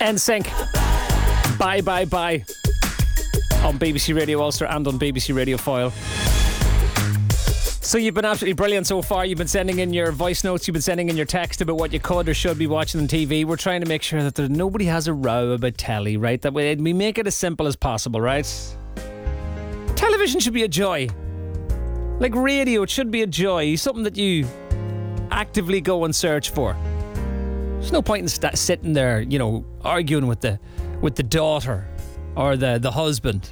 NSYNC. Bye, bye, bye. On BBC Radio Ulster and on BBC Radio Foyle. So you've been absolutely brilliant so far. You've been sending in your voice notes. You've been sending in your text about what you could or should be watching on TV. We're trying to make sure that nobody has a row about telly, right? That way we make it as simple as possible, right? Television should be a joy. Like radio, it should be a joy. Something that you actively go and search for. There's no point in sitting there, arguing with the daughter or the husband.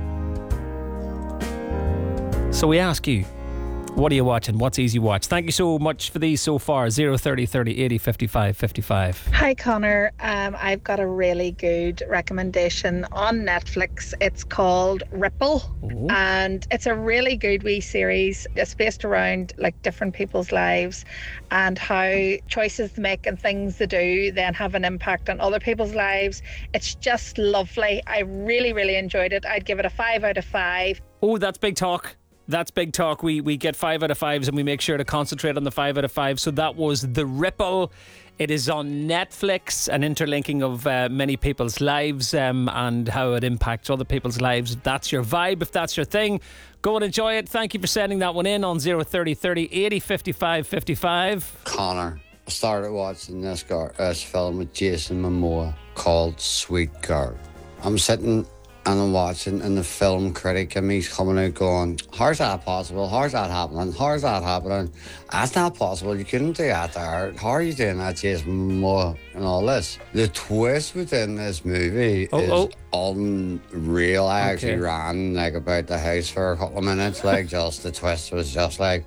So we ask you, what are you watching? What's easy watch? Thank you so much for these so far. 030 30 80 55 55. Hi Connor, I've got a really good recommendation on Netflix. It's called Ripple. Ooh. And it's a really good wee series. It's based around like different people's lives and how choices they make and things they do then have an impact on other people's lives. It's just lovely. I really, really enjoyed it. I'd give it a 5 out of 5. Oh, that's big talk. That's big talk. We get 5 out of 5s and we make sure to concentrate on the 5 out of 5. So that was The Ripple. It is on Netflix, an interlinking of many people's lives and how it impacts other people's lives. If that's your vibe, if that's your thing, go and enjoy it. Thank you for sending that one in on 030 30 80 55 55. Connor, I started watching this film with Jason Momoa called Sweet Girl. I'm sitting and I'm watching, and the film critic and me's coming out going, how's that possible? How's that happening? How's that happening? That's not possible. You couldn't do that there. How are you doing that, Jason Momoa, and all this? The twist within this movie is unreal. I actually ran about the house for a couple of minutes. The twist was just like,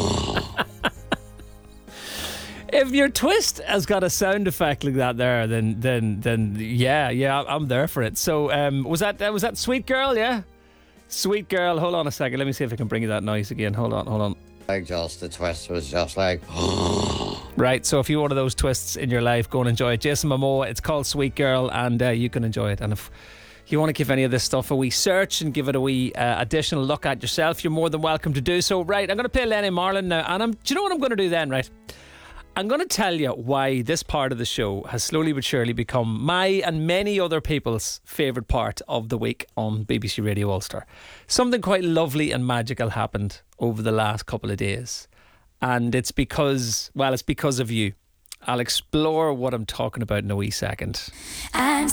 If your twist has got a sound effect like that there, then yeah, I'm there for it. So was that Sweet Girl? Yeah, Sweet Girl. Hold on a second. Let me see if I can bring you that noise again. Hold on. The twist was just like, right. So if you're one of those twists in your life, go and enjoy it. Jason Momoa. It's called Sweet Girl, and you can enjoy it. And if you want to give any of this stuff a wee search and give it a wee additional look at yourself, you're more than welcome to do so. Right. I'm going to play Lenny Marlin now, and do you know what I'm going to do then? Right. I'm going to tell you why this part of the show has slowly but surely become my and many other people's favourite part of the week on BBC Radio Ulster. Something quite lovely and magical happened over the last couple of days. And it's because of you. I'll explore what I'm talking about in a wee second.